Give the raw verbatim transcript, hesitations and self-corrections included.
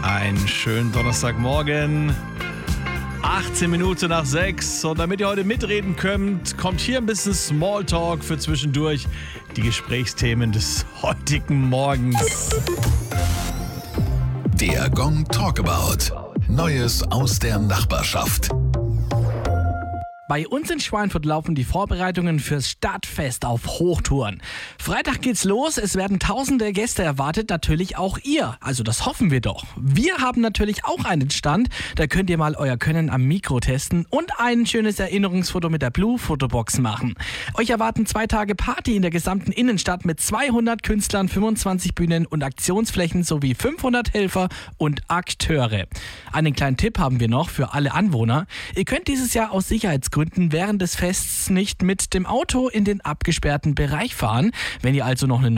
Einen schönen Donnerstagmorgen. achtzehn Minuten nach sechs. Und damit ihr heute mitreden könnt, kommt hier ein bisschen Smalltalk für zwischendurch. Die Gesprächsthemen des heutigen Morgens. Der Gong Talkabout. Neues aus der Nachbarschaft. Bei uns in Schweinfurt laufen die Vorbereitungen fürs Stadtfest auf Hochtouren. Freitag geht's los, es werden tausende Gäste erwartet, natürlich auch ihr. Also das hoffen wir doch. Wir haben natürlich auch einen Stand, da könnt ihr mal euer Können am Mikro testen und ein schönes Erinnerungsfoto mit der Blue Fotobox machen. Euch erwarten zwei Tage Party in der gesamten Innenstadt mit zweihundert Künstlern, fünfundzwanzig Bühnen und Aktionsflächen sowie fünfhundert Helfer und Akteure. Einen kleinen Tipp haben wir noch für alle Anwohner. Ihr könnt dieses Jahr aus Sicherheitsgründen während des Fests nicht mit dem Auto in den abgesperrten Bereich fahren. Wenn ihr also noch eine